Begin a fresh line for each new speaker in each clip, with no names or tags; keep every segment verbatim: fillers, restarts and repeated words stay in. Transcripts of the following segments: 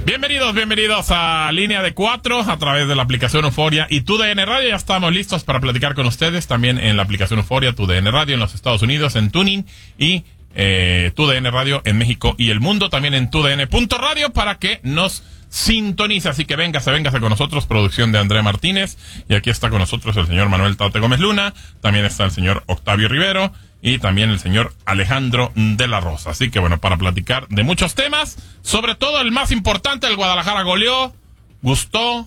Bienvenidos, bienvenidos a Línea de Cuatro a través de la aplicación Euforia y Tu D N Radio. Ya estamos listos para platicar con ustedes también en la aplicación Euforia, Tu D N Radio en los Estados Unidos, en Tuning y eh, Tu D N Radio en México y el mundo, también en Tu D N punto radio para que nos sintonice. Así que véngase, véngase con nosotros, producción de André Martínez. Y aquí está con nosotros el señor Manuel Tate Gómez Luna, también está el señor Octavio Rivero y también el señor Alejandro de la Rosa. Así que bueno, para platicar de muchos temas, sobre todo el más importante, el Guadalajara goleó, gustó,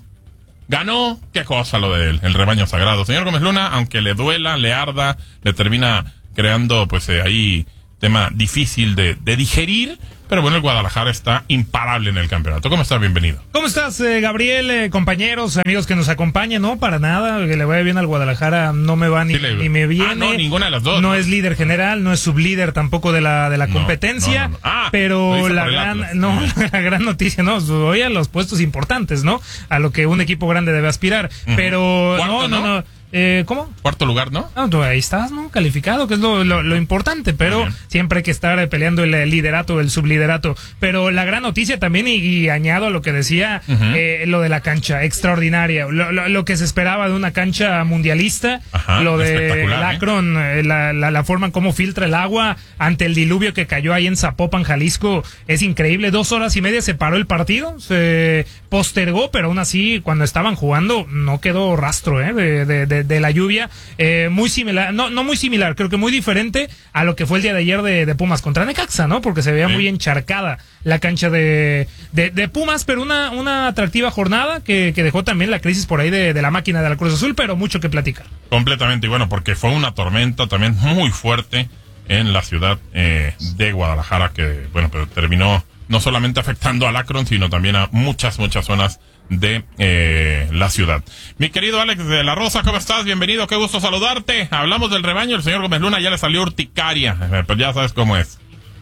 ganó. Qué cosa lo de él, el rebaño sagrado. Señor Gómez Luna, aunque le duela, le arda, le termina creando pues eh, ahí tema difícil de, de digerir. Pero bueno, el Guadalajara está imparable en el campeonato. ¿Cómo estás? Bienvenido.
¿Cómo estás, eh, Gabriel? Eh, compañeros, amigos que nos acompañan. No, para nada. Que le vaya bien al Guadalajara no me va ni, sí, le... ni me viene.
Ah, no, ninguna de las dos.
No,
no
es líder general, no es sublíder tampoco de la de la no, competencia. No, no, no. Ah, pero la gran, no, la gran noticia, no, hoy a los puestos importantes, ¿no? A lo que un equipo grande debe aspirar. Uh-huh. Pero
¿Cuarto,
no, no, no. no. Eh, ¿Cómo?
Cuarto lugar, ¿no?
Ah, tú ahí estás, ¿no? Calificado, que es lo, lo, lo importante, pero siempre hay que estar peleando el, el liderato, el subliderato. Pero la gran noticia también, y, y añado a lo que decía, uh-huh. eh, lo de la cancha, extraordinaria. Lo, lo, lo que se esperaba de una cancha mundialista, Ajá, lo de Lacron, ¿eh? la, la, la forma en cómo filtra el agua ante el diluvio que cayó ahí en Zapopan, Jalisco, es increíble. Dos horas y media se paró el partido, se postergó, pero aún así, cuando estaban jugando, no quedó rastro, ¿eh? de, de, de de la lluvia, eh, muy similar, no no muy similar, creo que muy diferente a lo que fue el día de ayer de, de Pumas contra Necaxa, ¿no? Porque se veía sí. muy encharcada la cancha de, de, de Pumas, pero una, una atractiva jornada que, que dejó también la crisis por ahí de, de la máquina de la Cruz Azul, pero mucho que platicar.
Completamente, y bueno, porque fue una tormenta también muy fuerte en la ciudad eh, de Guadalajara, que bueno, pero terminó no solamente afectando a Akron, sino también a muchas, muchas zonas de eh, la ciudad. Mi querido Alex de la Rosa, ¿cómo estás? Bienvenido, qué gusto saludarte. Hablamos del rebaño, el señor Gómez Luna ya le salió urticaria, eh, pues ya sabes cómo es.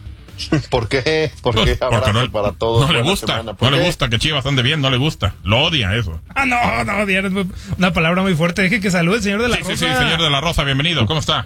¿Por qué? ¿Por
pues,
qué? Abrazo
no,
para todos.
No le gusta, no qué? le gusta que Chivas ande bien, no le gusta, lo odia eso.
Ah, no, no, odiar es una palabra muy fuerte. Deje que salude el señor de la
sí,
Rosa.
Sí, sí, señor de la Rosa, bienvenido, ¿cómo está?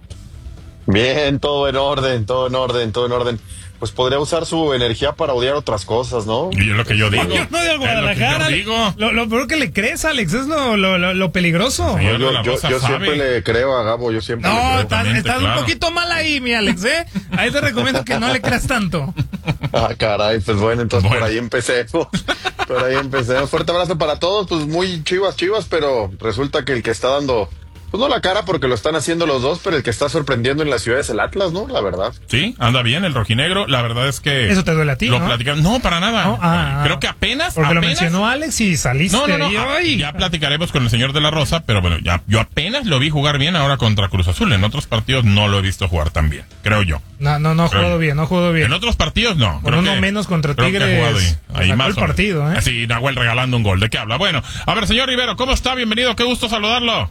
Bien, todo en orden, todo en orden, todo en orden. Pues podría usar su energía para odiar otras cosas, ¿no?
Y es lo que yo digo.
Yo no de Guadalajara. Lo, digo. lo, lo peor que le crees, Alex, es lo, lo, lo, lo peligroso.
Sí, yo yo, yo, yo siempre le creo a Gabo, yo siempre
no,
le creo.
estás, estás
claro.
un poquito mal ahí, mi Alex, ¿eh? Ahí te recomiendo que no le creas tanto.
Ah, caray, pues bueno, entonces bueno. por ahí empecé. Por ahí empecé. Un fuerte abrazo para todos, pues muy chivas, chivas, pero resulta que el que está dando... Pues no la cara porque lo están haciendo los dos, pero el que está sorprendiendo en la ciudad es el Atlas, ¿no? La verdad.
Sí, anda bien el rojinegro. La verdad es que...
¿Eso te duele a ti,
lo
no?
platicamos. No, para nada.
No, ah,
Creo que apenas...
Porque
apenas...
lo mencionó Alex y saliste
no, no, no,
ahí.
Ya platicaremos con el señor de la Rosa, pero bueno, ya yo apenas lo vi jugar bien ahora contra Cruz Azul. En otros partidos no lo he visto jugar tan bien, creo yo.
No, no, no ha jugado bien, no ha jugado bien.
En otros partidos no.
Por uno que, menos contra Tigres.
Creo que ha jugado ahí, ahí más
el partido, ¿eh?
Sí, Nahuel regalando un gol. ¿De qué habla? Bueno, a ver, señor Rivero, ¿cómo está? Bienvenido, qué gusto saludarlo.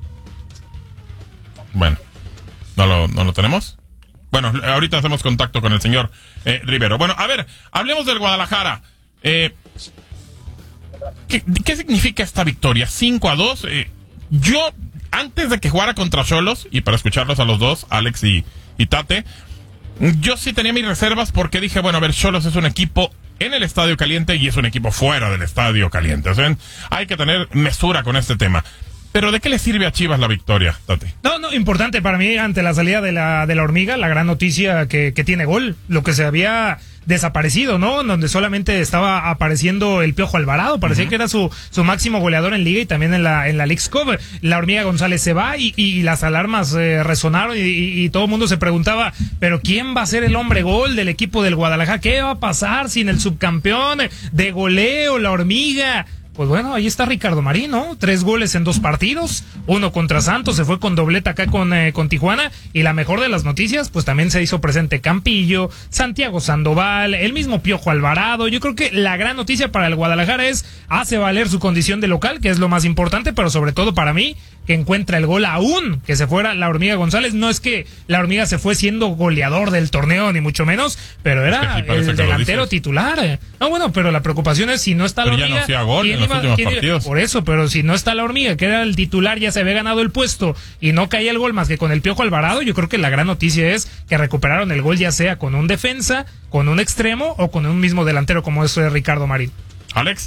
Bueno, ¿no lo, no lo tenemos? Bueno, ahorita hacemos contacto con el señor eh, Rivero. Bueno, a ver, hablemos del Guadalajara. Eh, ¿qué, ¿Qué significa esta victoria? cinco a dos. Eh, yo, antes de que jugara contra Xolos, y para escucharlos a los dos, Alex y, y Tate, yo sí tenía mis reservas porque dije, bueno, a ver, Xolos es un equipo en el Estadio Caliente y es un equipo fuera del Estadio Caliente. O sea, hay que tener mesura con este tema. ¿Pero de qué le sirve a Chivas la victoria, Tate?
No, no, importante para mí ante la salida de la de la hormiga, la gran noticia que, que tiene gol, lo que se había desaparecido, ¿no? Donde solamente estaba apareciendo el Piojo Alvarado, parecía uh-huh. que era su su máximo goleador en Liga y también en la en la Leagues Cup. La hormiga González se va y, y las alarmas eh, resonaron y, y, y todo el mundo se preguntaba, ¿pero quién va a ser el hombre gol del equipo del Guadalajara? ¿Qué va a pasar sin el subcampeón de goleo, la hormiga? Pues bueno, ahí está Ricardo Marín, ¿no? Tres goles en dos partidos, uno contra Santos, se fue con dobleta acá con, eh, con Tijuana, y la mejor de las noticias, pues también se hizo presente Campillo, Santiago Sandoval, el mismo Piojo Alvarado. Yo creo que la gran noticia para el Guadalajara es, hace valer su condición de local, que es lo más importante, pero sobre todo para mí, que encuentra el gol aún que se fuera la Hormiga González. No es que la Hormiga se fue siendo goleador del torneo, ni mucho menos, pero era es que el delantero titular. No, bueno, pero la preocupación es si no está
pero
la Hormiga.
Ya no hacía gol en los
iba,
últimos partidos.
Por eso, pero si no está la Hormiga, que era el titular, ya se había ganado el puesto y no caía el gol más que con el Piojo Alvarado, yo creo que la gran noticia es que recuperaron el gol ya sea con un defensa, con un extremo o con un mismo delantero como es Ricardo Marín.
Alex.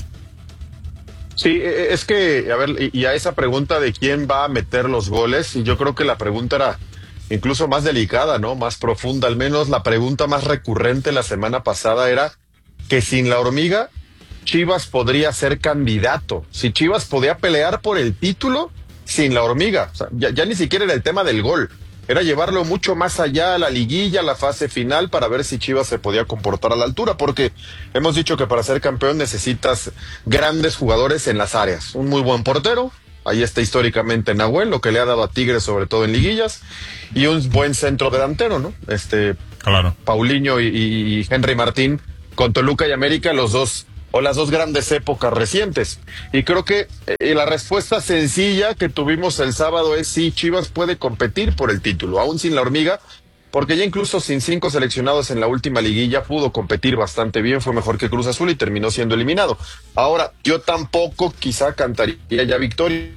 Sí, es que, a ver, y a esa pregunta de quién va a meter los goles, y yo creo que la pregunta era incluso más delicada, ¿no? Más profunda, al menos la pregunta más recurrente la semana pasada era que sin la Hormiga, Chivas podría ser candidato. Si Chivas podía pelear por el título sin la Hormiga. O sea, ya, ya ni siquiera era el tema del gol. Era llevarlo mucho más allá a la liguilla, a la fase final, para ver si Chivas se podía comportar a la altura, porque hemos dicho que para ser campeón necesitas grandes jugadores en las áreas. Un muy buen portero, ahí está históricamente Nahuel, lo que le ha dado a Tigres, sobre todo en liguillas, y un buen centro delantero, ¿no? Este,
claro.
Paulinho y, y Henry Martín, con Toluca y América, los dos, o las dos grandes épocas recientes. Y creo que eh, la respuesta sencilla que tuvimos el sábado es sí, Chivas puede competir por el título, aún sin la Hormiga, porque ya incluso sin cinco seleccionados en la última liguilla pudo competir bastante bien, fue mejor que Cruz Azul y terminó siendo eliminado. Ahora, yo tampoco quizá cantaría ya victoria,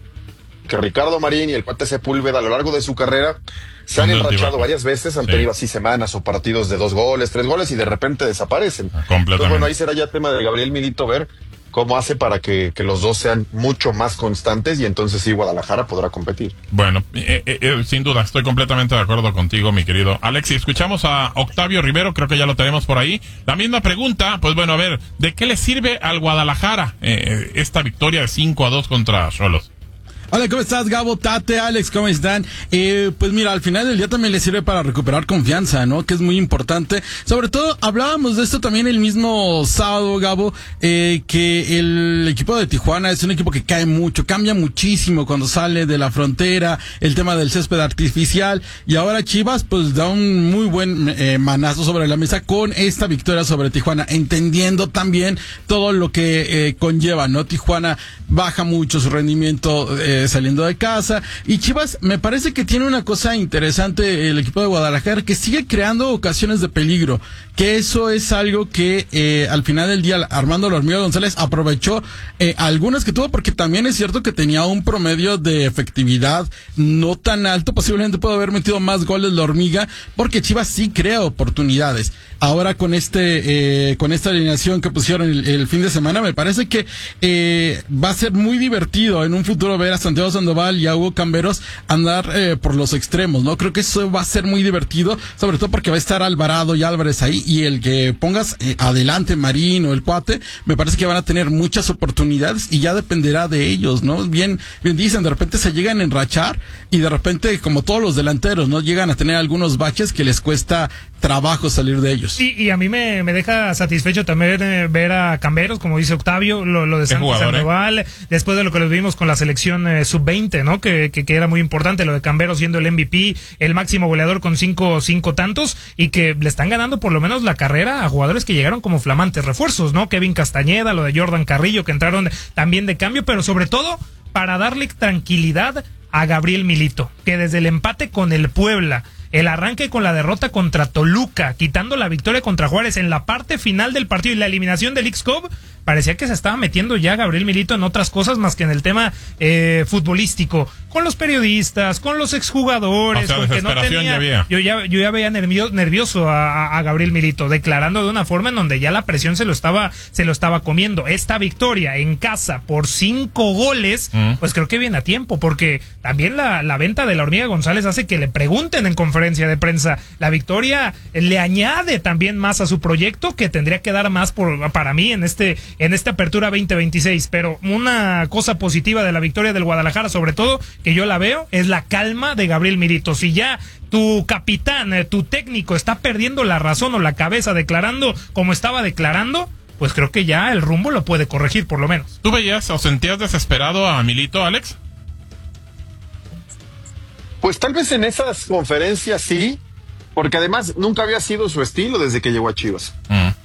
que Ricardo Marín y el Cuate Sepúlveda a lo largo de su carrera se han enrachado varias veces, han sí. tenido así semanas o partidos de dos goles, tres goles y de repente desaparecen.
Completamente.
Entonces, bueno, ahí será ya tema de Gabriel Milito ver cómo hace para que, que los dos sean mucho más constantes y entonces sí Guadalajara podrá competir.
Bueno, eh, eh, sin duda, estoy completamente de acuerdo contigo, mi querido Alex. Y escuchamos a Octavio Rivero, creo que ya lo tenemos por ahí. La misma pregunta, pues bueno, a ver, ¿de qué le sirve al Guadalajara eh, esta victoria de cinco a dos contra Xolos?
Hola, ¿cómo estás, Gabo, Tate, Alex? ¿Cómo están? Eh, pues mira, al final del día también le sirve para recuperar confianza, ¿no? Que es muy importante. Sobre todo, hablábamos de esto también el mismo sábado, Gabo, eh, que el equipo de Tijuana es un equipo que cae mucho, cambia muchísimo cuando sale de la frontera, el tema del césped artificial, y ahora Chivas, pues da un muy buen eh, manazo sobre la mesa con esta victoria sobre Tijuana, entendiendo también todo lo que eh, conlleva, ¿no? Tijuana baja mucho su rendimiento, eh, saliendo de casa, y Chivas me parece que tiene una cosa interesante el equipo de Guadalajara, que sigue creando ocasiones de peligro, que eso es algo que eh, al final del día Armando La Hormiga González aprovechó eh, algunas que tuvo, porque también es cierto que tenía un promedio de efectividad no tan alto, posiblemente pudo haber metido más goles La Hormiga, porque Chivas sí crea oportunidades. Ahora con este eh, con esta alineación que pusieron el, el fin de semana, me parece que eh, va a ser muy divertido en un futuro ver a Santiago Sandoval y a Hugo Camberos andar eh, por los extremos, ¿no? Creo que eso va a ser muy divertido, sobre todo porque va a estar Alvarado y Álvarez ahí, y el que pongas eh, adelante Marín o el Cuate, me parece que van a tener muchas oportunidades y ya dependerá de ellos, ¿no? Bien, bien dicen, de repente se llegan a enrachar y de repente, como todos los delanteros, ¿no? Llegan a tener algunos baches que les cuesta trabajo salir de ellos.
Sí, y a mí me, me deja satisfecho también eh, ver a Camberos, como dice Octavio, lo, lo de Santos Sandoval, eh? después de lo que lo vimos con la selección eh, sub veinte, ¿no? Que, que, que era muy importante, lo de Camberos siendo el M V P, el máximo goleador con cinco, cinco tantos, y que le están ganando por lo menos la carrera a jugadores que llegaron como flamantes refuerzos, ¿no? Kevin Castañeda, lo de Jordan Carrillo, que entraron también de cambio, pero sobre todo para darle tranquilidad a Gabriel Milito, que desde el empate con el Puebla, el arranque con la derrota contra Toluca, quitando la victoria contra Juárez en la parte final del partido y la eliminación del X-Cup, parecía que se estaba metiendo ya Gabriel Milito en otras cosas más que en el tema eh, futbolístico, con los periodistas, con los exjugadores,
o sea,
con que no tenía,
ya
yo ya yo ya veía nervioso, nervioso a, a Gabriel Milito, declarando de una forma en donde ya la presión se lo estaba se lo estaba comiendo. Esta victoria en casa por cinco goles, mm. pues creo que viene a tiempo, porque también la, la venta de La Hormiga González hace que le pregunten en conferencia de prensa. La victoria le añade también más a su proyecto, que tendría que dar más por para mí en este en esta apertura veinte veintiséis, pero una cosa positiva de la victoria del Guadalajara, sobre todo, que yo la veo, es la calma de Gabriel Milito. Si ya tu capitán, eh, tu técnico está perdiendo la razón o la cabeza declarando como estaba declarando, pues creo que ya el rumbo lo puede corregir, por lo menos.
¿Tú veías o sentías desesperado a Milito, Alex?
Pues tal vez en esas conferencias sí, porque además nunca había sido su estilo desde que llegó a Chivas. Mm.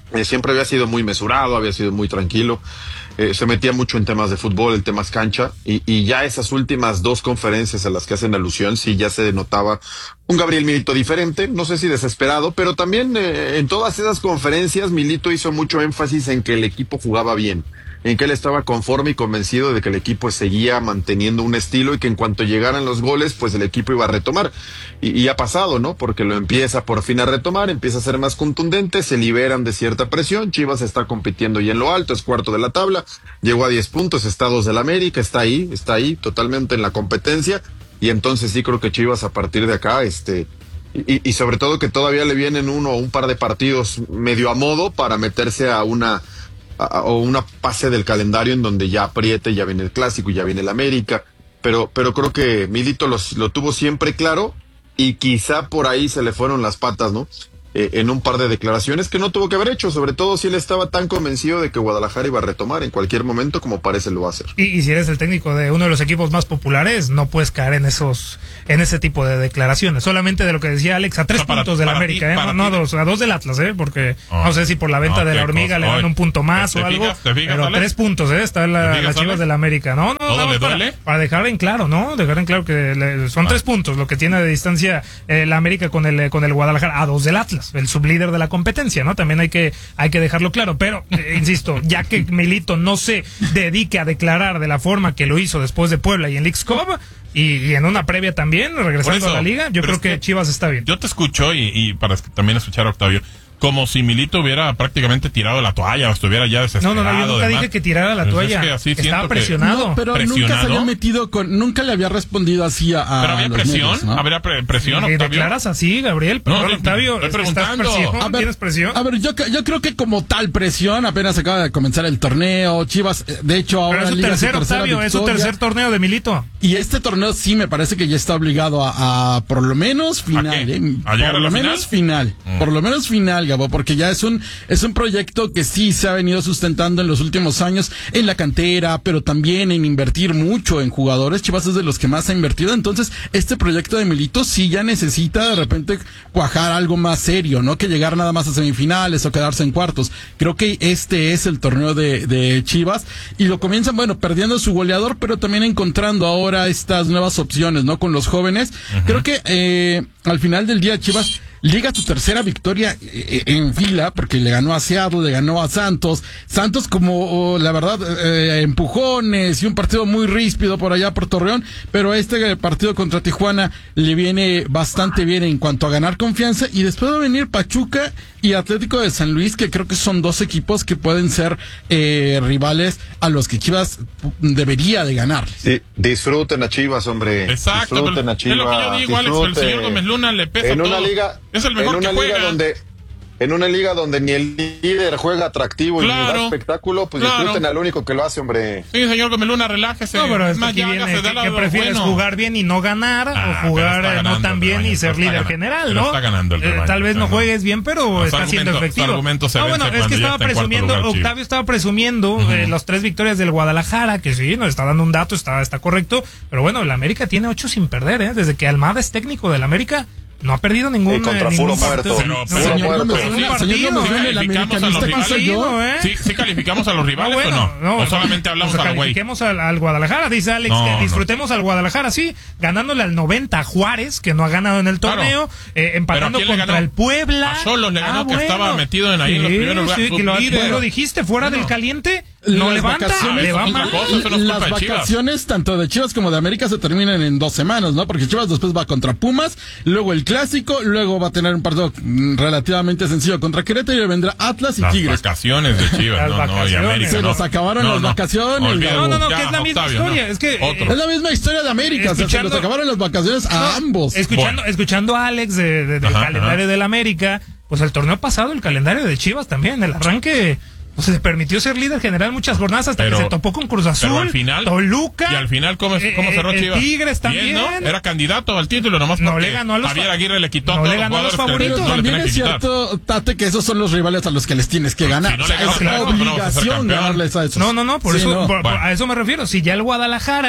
Eh, siempre había sido muy mesurado, había sido muy tranquilo, eh, se metía mucho en temas de fútbol, en temas cancha, y, y ya esas últimas dos conferencias a las que hacen alusión, sí ya se notaba un Gabriel Milito diferente, no sé si desesperado, pero también eh, en todas esas conferencias Milito hizo mucho énfasis en que el equipo jugaba bien, en que él estaba conforme y convencido de que el equipo seguía manteniendo un estilo y que en cuanto llegaran los goles, pues el equipo iba a retomar. Y, y ha pasado, ¿no? Porque lo empieza por fin a retomar, empieza a ser más contundente, se liberan de cierta presión, Chivas está compitiendo y en lo alto, es cuarto de la tabla, llegó a diez puntos, está a dos del América, está ahí, está ahí, totalmente en la competencia, y entonces sí creo que Chivas a partir de acá, este... Y, y sobre todo que todavía le vienen uno o un par de partidos medio a modo para meterse a una... A, o una pase del calendario en donde ya apriete, ya viene el Clásico, ya viene el América, pero, pero creo que Milito los, lo tuvo siempre claro y quizá por ahí se le fueron las patas, ¿no? Eh, en un par de declaraciones que no tuvo que haber hecho, sobre todo si él estaba tan convencido de que Guadalajara iba a retomar en cualquier momento como parece lo va a hacer.
Y, y si eres el técnico de uno de los equipos más populares, no puedes caer en esos, en ese tipo de declaraciones. Solamente de lo que decía Alex, a tres o sea, para, puntos del América, ti, ¿eh? No, no a dos, a dos del Atlas, ¿eh? Porque oh, no sé si por la venta okay, de la hormiga pues, le dan un punto más o algo, fijas, fijas, pero Alex? tres puntos, ¿eh? Está la, fijas, las Chivas del América. No, no,
¿Todo
no,
le
para,
duele?
para dejar en claro, ¿no? Dejar en claro que le, son ah. tres puntos lo que tiene de distancia eh, la América con el, con el Guadalajara, a dos del Atlas, el sublíder de la competencia, ¿no? También hay que hay que dejarlo claro, pero eh, insisto, ya que Milito no se dedique a declarar de la forma que lo hizo después de Puebla y en Leagues Cup y, y en una previa también regresando eso, a la liga, yo creo que, que Chivas está bien.
Yo te escucho y, y para también escuchar a Octavio, como si Milito hubiera prácticamente tirado la toalla o estuviera ya desesperado.
No, no, no, yo nunca dije que tirara la toalla. Es que estaba presionado.
No, pero
presionado.
Nunca se había metido con, nunca le había respondido así a, a
Pero había
los
presión,
medios, ¿no?
habría pre presión,
¿Y
Octavio?
declaras así, Gabriel? Perdón,
no,
Octavio,
estoy preguntando.
¿Presión?
A ver,
¿Tienes presión?
A ver, yo, yo creo que como tal presión, apenas acaba de comenzar el torneo, Chivas, de hecho ahora
pero es su
Liga
tercer,
su tercera
Octavio,
victoria.
es su tercer torneo de Milito.
Y este torneo sí me parece que ya está obligado a, a por lo menos final,
¿A qué?
¿eh?
¿A llegar
por
a la
lo
final?
menos final, mm. por lo menos final, Gabo, porque ya es un es un proyecto que sí se ha venido sustentando en los últimos años en la cantera, pero también en invertir mucho en jugadores. Chivas es de los que más ha invertido, entonces este proyecto de Milito sí ya necesita de repente cuajar algo más serio, no que llegar nada más a semifinales o quedarse en cuartos. Creo que este es el torneo de, de Chivas y lo comienzan, bueno, perdiendo su goleador, pero también encontrando ahora estas nuevas opciones, ¿no? Con los jóvenes. Uh-huh. Creo que eh, al final del día Chivas liga su tercera victoria en fila, porque le ganó a Seattle, le ganó a Santos. Santos como, oh, la verdad, eh, empujones y un partido muy ríspido por allá por Torreón, pero este partido contra Tijuana le viene bastante bien en cuanto a ganar confianza, y después va a venir Pachuca y Atlético de San Luis, que creo que son dos equipos que pueden ser eh, rivales a los que Chivas debería de ganar.
Sí, disfruten a Chivas, hombre.
Exacto,
disfruten a Chivas.
Es lo que yo digo, Alex, el señor Gómez Luna le pesa
en
todo.
Una liga,
es el mejor
en una
que juega.
Liga donde, en una liga donde ni el líder juega atractivo
claro,
y ni da espectáculo, pues
claro.
disfruten al único que lo hace, hombre.
Sí, señor Gómez Luna, relájese.
No, pero es
más
que, viene, que, que prefieres
bueno.
jugar bien y no ganar, ah, o jugar ganando, no tan bien y ser líder
ganando,
general, ¿no?
Está ganando el
eh, tal vez no juegues bien, pero
los
está siendo efectivo.
No,
bueno, es que estaba presumiendo, lugar, Octavio chivo. estaba presumiendo uh-huh. eh, las tres victorias del Guadalajara, que sí, nos está dando un dato, está, está correcto, pero bueno, el América tiene ocho sin perder, ¿eh? Desde que Almada es técnico del América, no ha perdido ningún,
eh, contra
eh, ningún
partido.
Pero,
no, señor,
señor,
muerto.
Señor, señor,
señor,
partido,
señor,
¿eh?
el americanista que soy yo,
¿eh? ¿Sí, ¿Sí calificamos a los rivales
no, bueno,
o no?
no?
¿O solamente hablamos
o sea,
a los güey?
Califiquemos al, al Guadalajara, dice Alex, no, que disfrutemos no. al Guadalajara, sí, ganándole al noventa a Juárez, que no ha ganado en el torneo, claro. eh, empatando contra el Puebla.
A Xolos le ganó,
ah,
que
bueno.
estaba metido en ahí
sí,
en los primeros lugares.
Sí, que lo, lo dijiste, fuera bueno. del caliente. No levanta, le va mal.
Las vacaciones tanto de Chivas como de América se terminan en dos semanas, ¿no? Porque Chivas después va contra Pumas, luego el Clásico, luego va a tener un partido relativamente sencillo contra Querétaro y vendrá Atlas y
las
Tigres.
Las vacaciones de Chivas, no, no, y América.
Se
no.
nos acabaron no, las
no.
vacaciones.
Olvídalo.
No, no, no,
ya,
que es la misma
Octavio,
historia.
No.
Es que
Otro.
es la misma historia de América. O sea, se nos acabaron las vacaciones a no, ambos.
Escuchando, bueno. escuchando a Alex de, de, del ajá, calendario ajá. del América, pues el torneo pasado, el calendario de Chivas también, el arranque. O sea, se permitió ser líder general muchas jornadas hasta pero, que se topó con Cruz Azul,
al final,
Toluca.
Y al final, ¿cómo, cómo cerró
eh,
Chivas?
Tigres también.
Bien, ¿no? Era candidato al título, nomás
no
porque
le ganó a los
Javier Aguirre le quitó
no
a todos
le ganó
los
a los favoritos.
Pero también es cierto, Tate, que esos son los rivales a los que les tienes que ganar.
Si no
o sea,
ganas,
es
claro,
obligación
no
ganarles a esos.
No, no, no, por
sí,
eso
no.
por,
bueno.
a eso me refiero. Si ya el Guadalajara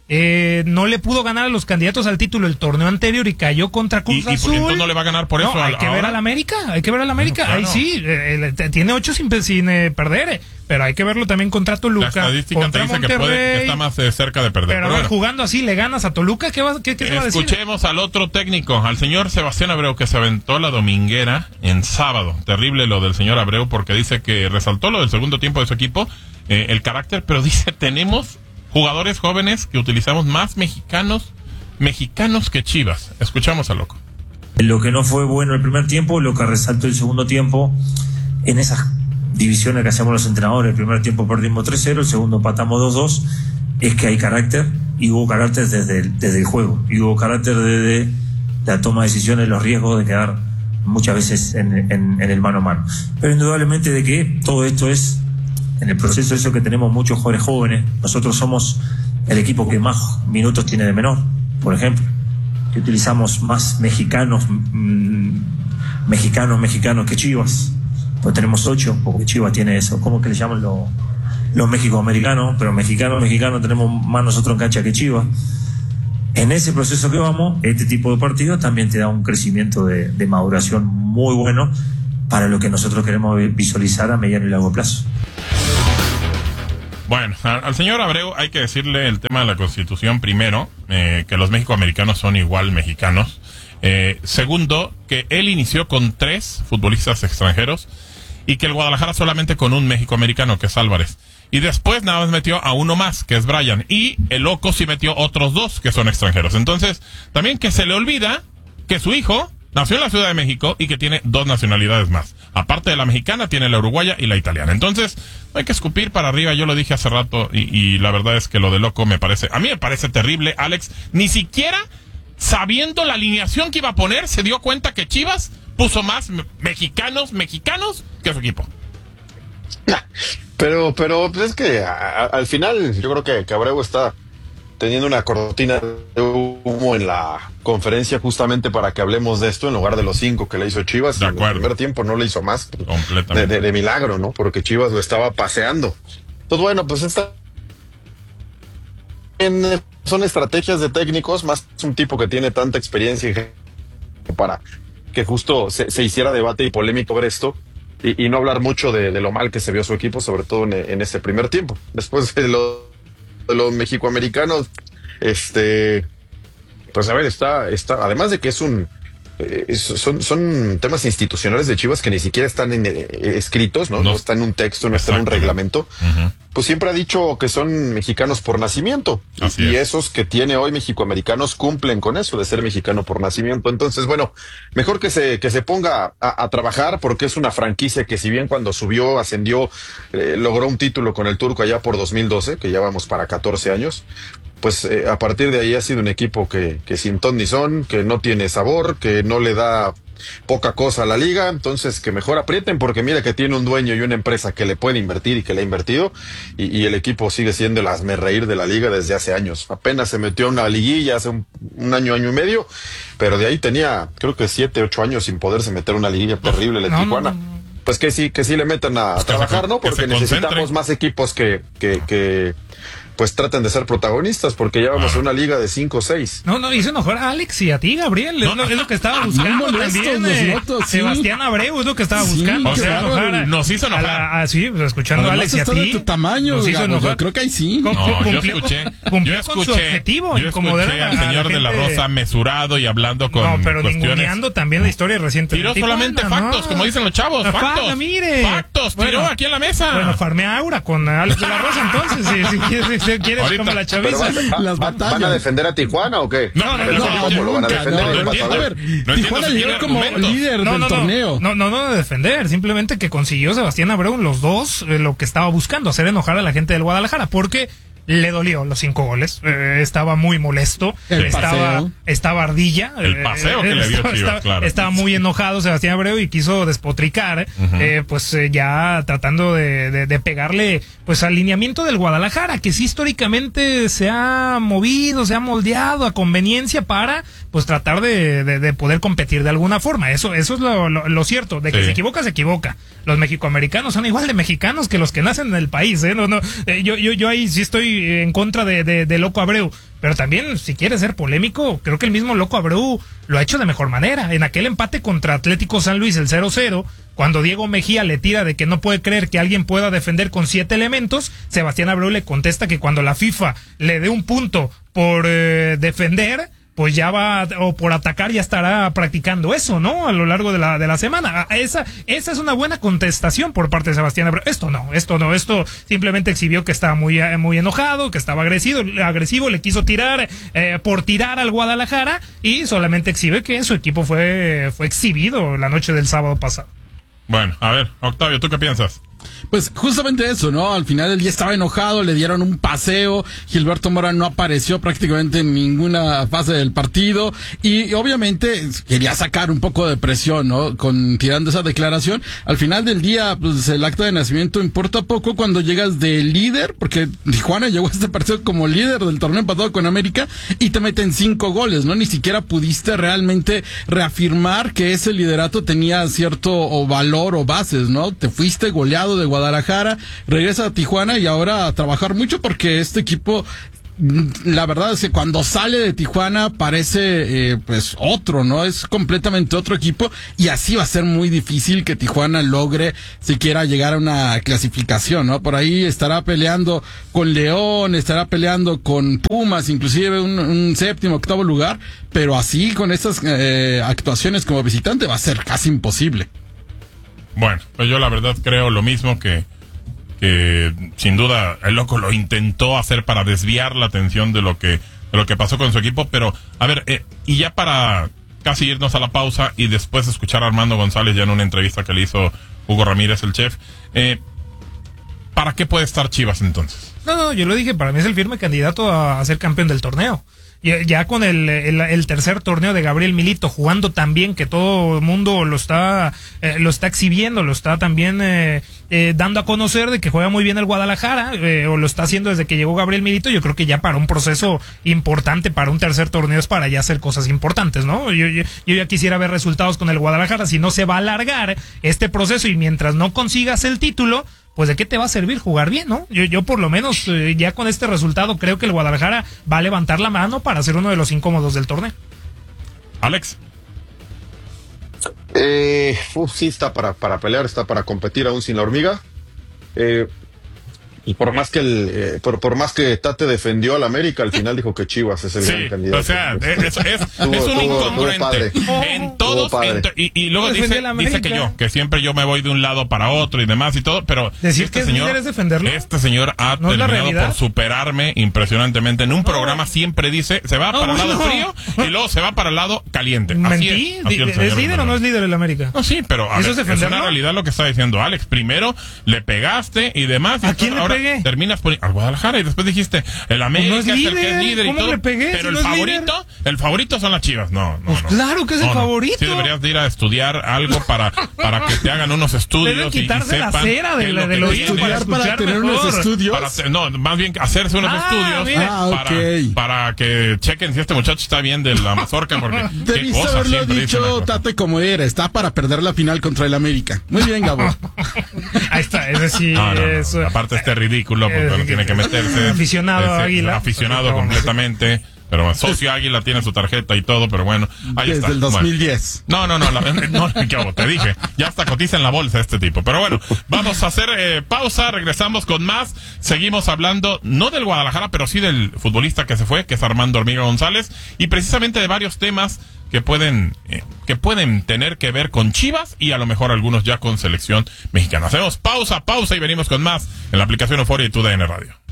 Eh, no le pudo ganar a los candidatos al título el torneo anterior y cayó contra Cruz
¿Y, y
Azul.
por qué no le va a ganar por eso?
No, hay que
ahora?
ver al América, hay que ver al América.
Bueno,
Ahí
claro.
sí, eh, eh, tiene ocho sin, sin eh, perder, eh, pero hay que verlo también contra Toluca,
La estadística
contra
te dice que,
Monterrey.
puede, que está más eh, cerca de perder.
Pero,
Pero
a ver,
bueno.
jugando así, ¿le ganas a Toluca? ¿Qué, va, qué, qué se va a decir?
Escuchemos al otro técnico, al señor Sebastián Abreu, que se aventó la dominguera en sábado. Terrible lo del señor Abreu, porque dice que resaltó lo del segundo tiempo de su equipo, eh, el carácter, pero dice, tenemos jugadores jóvenes que utilizamos más mexicanos mexicanos que Chivas. Escuchamos al loco.
Lo que no fue bueno el primer tiempo, lo que resaltó el segundo tiempo, en esas divisiones que hacemos los entrenadores, el primer tiempo perdimos tres cero, el segundo empatamos dos dos, es que hay carácter, y hubo carácter desde el, desde el juego, y hubo carácter desde la toma de decisiones, los riesgos de quedar muchas veces en, en, en el mano a mano. Pero indudablemente de que todo esto es, en el proceso eso que tenemos muchos jugadores jóvenes, nosotros somos el equipo que más minutos tiene de menor, por ejemplo, que utilizamos más mexicanos, mmm, mexicanos, mexicanos que Chivas, pues tenemos ocho, porque Chivas tiene eso, ¿cómo que le llaman los, los mexicoamericanos? Pero mexicanos, mexicanos tenemos más nosotros en cancha que Chivas. En ese proceso que vamos, este tipo de partidos también te da un crecimiento de, de maduración muy bueno para lo que nosotros queremos visualizar a mediano y largo plazo.
Bueno, al, al señor Abreu hay que decirle el tema de la Constitución primero, eh, que los mexicoamericanos son igual mexicanos. Eh, segundo, que él inició con tres futbolistas extranjeros y que el Guadalajara solamente con un mexicoamericano, que es Álvarez. Y después nada más metió a uno más, que es Brian. Y el loco sí metió otros dos que son extranjeros. Entonces, también que se le olvida que su hijo nació en la Ciudad de México y que tiene dos nacionalidades más. Aparte de la mexicana, tiene la uruguaya y la italiana. Entonces, no hay que escupir para arriba. Yo lo dije hace rato y, y la verdad es que lo de loco me parece, a mí me parece terrible, Alex. Ni siquiera sabiendo la alineación que iba a poner, se dio cuenta que Chivas puso más me- mexicanos, mexicanos que su equipo.
Pero, pero pues es que a- a- al final yo creo que, que Abreu está teniendo una cortina de humo en la conferencia justamente para que hablemos de esto en lugar de los cinco que le hizo Chivas.
De
En el
acuerdo.
primer tiempo no le hizo más. pues,
Completamente.
De, de- de milagro, ¿no? Porque Chivas lo estaba paseando. Entonces, bueno, pues esta... en- son estrategias de técnicos, más un tipo que tiene tanta experiencia y para que justo se, se hiciera debate y polémico sobre esto. Y, y no hablar mucho de, de lo mal que se vio su equipo, sobre todo en, en ese primer tiempo. Después de, lo, de los mexicoamericanos, este, pues a ver, está, está, además de que es un, eh, es- son, son temas institucionales de Chivas que ni siquiera están en, eh, escritos, ¿no?
No.
No está en un texto, no está en un
Exactamente.
reglamento.
Ujú.
Pues siempre ha dicho que son mexicanos por nacimiento.
Así
y
es.
esos que tiene hoy mexicoamericanos cumplen con eso de ser mexicano por nacimiento. Entonces, bueno, mejor que se, que se ponga a, a trabajar porque es una franquicia que si bien cuando subió, ascendió, eh, logró un título con el Turco allá por dos mil doce, que ya vamos para catorce años, pues eh, a partir de ahí ha sido un equipo que, que sin ton ni son, que no tiene sabor, que no le da poca cosa a la liga, entonces que mejor aprieten porque mira que tiene un dueño y una empresa que le puede invertir y que le ha invertido y, y el equipo sigue siendo el hazmerreír de la liga desde hace años. Apenas se metió a una liguilla hace un, un año, año y medio, pero de ahí tenía creo que siete, ocho años sin poderse meter a una liguilla terrible el
No, no,
Tijuana.
no, no.
Pues que sí, que sí le metan a
Pues que
trabajar,
se-
¿no?
que
Porque
se
necesitamos
concentren.
más equipos que, que, que pues traten de ser protagonistas, porque ya vamos
Ah.
a una liga de cinco o seis.
No, no, hizo enojar a Alex y a ti, Gabriel. Es,
No.
lo, es lo que estaba buscando
molestos
también.
los
eh,
noto, sí.
Sebastián Abreu es lo que estaba
Sí,
buscando.
o
hacer
sea,
enojar a-
nos hizo enojar.
a la- a- sí, pues, escuchando a
Además
Alex y a
está
ti.
de tu tamaño,
nos hizo
Gabo,
enojar.
yo creo que ahí sí.
Com-
No, yo
cumplió-
escuché,
cumplió
yo
con su
escuché,
objetivo,
yo
incomodar
escuché
a-
al
a la
señor de la
gente.
Rosa mesurado y hablando con
No, pero
cuestiones.
ninguneando también la historia reciente.
Tiró
de
solamente
Tijuana,
factos,
¿no?
como dicen los chavos,
Ah,
factos.
fa- mire.
Factos, tiró
Bueno,
aquí en la mesa.
Bueno, farmea Aura con Alex de la Rosa, entonces, si, si quieres, si quieres
Ahorita.
como la
Pero
chaviza.
van, van-
Las
van
batallas.
a defender a Tijuana o qué?
No, no,
Pero
no,
¿cómo
no,
lo van a
nunca,
defender?
no,
Vas
no
a
entiendo.
ver.
A ver,
entiendo
Tijuana
si
llegó
tiene
como
argumentos.
líder
No,
del
no,
torneo.
no, no, no de defender, simplemente que consiguió Sebastián Abreu los dos eh, lo que estaba buscando, hacer enojar a la gente del Guadalajara, porque le dolió los cinco goles, eh, estaba muy molesto,
El
estaba,
paseo.
estaba ardilla,
El
eh,
paseo que
eh,
le dio
estaba,
Chivas,
estaba-
claro.
estaba muy enojado Sebastián Abreu y quiso despotricar, eh, pues eh, ya tratando de, de, de pegarle pues al lineamiento del Guadalajara, que sí históricamente se ha movido, se ha moldeado a conveniencia para pues tratar de, de, de poder competir de alguna forma. Eso, eso es lo, lo, lo cierto, de que
Sí.
se equivoca, se equivoca. Los mexicoamericanos son igual de mexicanos que los que nacen en el país, ¿eh? No, no, eh, yo, yo, yo ahí sí estoy estoy en contra de, de, de Loco Abreu. Pero también, si quiere ser polémico, creo que el mismo Loco Abreu lo ha hecho de mejor manera. En aquel empate contra Atlético San Luis, el cero cero, cuando Diego Mejía le tira de que no puede creer que alguien pueda defender con siete elementos, Sebastián Abreu le contesta que cuando la FIFA le dé un punto por eh, defender, pues ya va, o por atacar ya estará practicando eso, ¿no? A lo largo de la de la semana. Esa esa es una buena contestación por parte de Sebastián Abreu. Esto no, esto no, esto simplemente exhibió que estaba muy muy enojado, que estaba agresivo, agresivo, le quiso tirar eh, por tirar al Guadalajara y solamente exhibe que su equipo fue fue exhibido la noche del sábado pasado.
Bueno, a ver, Octavio, ¿tú qué piensas?
Pues justamente eso, ¿no? Al final del día estaba enojado, le dieron un paseo, Gilberto Mora no apareció prácticamente en ninguna fase del partido y obviamente quería sacar un poco de presión, ¿no? Con tirando esa declaración. Al final del día, pues el acta de nacimiento importa poco cuando llegas de líder, porque Tijuana llegó a este partido como líder del torneo empatado con América y te meten cinco goles, ¿no? Ni siquiera pudiste realmente reafirmar que ese liderato tenía cierto o valor o bases, ¿no? Te fuiste goleado de Guadalajara, regresa a Tijuana y ahora a trabajar mucho porque este equipo, la verdad es que cuando sale de Tijuana parece eh, pues otro, ¿no? Es completamente otro equipo y así va a ser muy difícil que Tijuana logre siquiera llegar a una clasificación, ¿no? Por ahí estará peleando con León, estará peleando con Pumas, inclusive un, un séptimo, octavo lugar, pero así con estas eh, actuaciones como visitante va a ser casi imposible.
Bueno, pues yo la verdad creo lo mismo que, que sin duda el loco lo intentó hacer para desviar la atención de lo que, de lo que pasó con su equipo, pero a ver, eh, y ya para casi irnos a la pausa y después escuchar a Armando González ya en una entrevista que le hizo Hugo Ramírez, el chef, eh, ¿para qué puede estar Chivas entonces?
No, no, yo lo dije, para mí es el firme candidato a, a ser campeón del torneo. Ya con el, el, el tercer torneo de Gabriel Milito jugando tan bien que todo el mundo lo está eh, lo está exhibiendo, lo está también eh, eh, dando a conocer de que juega muy bien el Guadalajara, eh, o lo está haciendo desde que llegó Gabriel Milito. Yo creo que ya para un proceso importante, para un tercer torneo es para ya hacer cosas importantes, ¿no? Yo, yo, yo ya quisiera ver resultados con el Guadalajara, si no se va a alargar este proceso y mientras no consigas el título, pues de qué te va a servir jugar bien, ¿no? Yo, yo por lo menos eh, ya con este resultado creo que el Guadalajara va a levantar la mano para ser uno de los incómodos del torneo.
Alex.
Eh, uf, sí está para, para pelear, está para competir aún sin la hormiga. Eh, y por más que el, eh, por, por más que Tate defendió al América, al final dijo que Chivas es el
sí,
gran candidato.
O sea, es, es, es,
tuvo,
es un
tuvo,
incongruente.
Tuvo
en todos, en to, y, y luego dice, dice que yo, que siempre yo me voy de un lado para otro y demás y todo, pero
decir
este
que
señor,
es defenderlo.
Este señor ha
¿No
terminado por superarme impresionantemente. En un no. programa siempre dice, se va no, para el lado no. frío y luego se va para el lado caliente.
Mentí.
Así es, así
¿Es, ¿Es líder o no es líder el América?
No, sí, pero a
¿Eso
ver,
es,
es una realidad lo que está diciendo Alex. Primero le pegaste y demás. Y
¿A quién le
ahora
pegué?
Terminas por al Guadalajara y después dijiste el América pues no es, es el que es líder y todo.
Le pegué,
pero
si
el
no
favorito, el favorito son las Chivas. No, no,
pues
no.
Claro que es
no,
el
no.
favorito.
Sí deberías de ir a estudiar algo para para que te hagan unos estudios.
Deben quitarse
y, y sepan
la cera de, la, de los
estudiar para, para tener mejor. unos estudios.
Para, no, más bien hacerse unos
ah,
estudios
ah,
para,
okay.
para que chequen si este muchacho está bien de la mazorca porque
debiste haberlo dicho Tate como era, está para perder la final contra el América. Muy bien, Gabo.
Ahí está, ese sí.
No, no, no.
Eso.
Aparte este ridículo porque eh, no tiene que meterse.
Aficionado a Águila.
Aficionado completamente. Pero socio Águila tiene su tarjeta y todo, pero bueno, ahí
Desde
está.
el dos mil diez.
Bueno. No, no, no, la, no, no, te dije, ya hasta cotiza en la bolsa este tipo. Pero bueno, vamos a hacer eh, pausa, regresamos con más. Seguimos hablando, no del Guadalajara, pero sí del futbolista que se fue, que es Armando Hormiga González, y precisamente de varios temas que pueden eh, que pueden tener que ver con Chivas y a lo mejor algunos ya con selección mexicana. Hacemos pausa, pausa y venimos con más en la aplicación Euforia y tu D N Radio.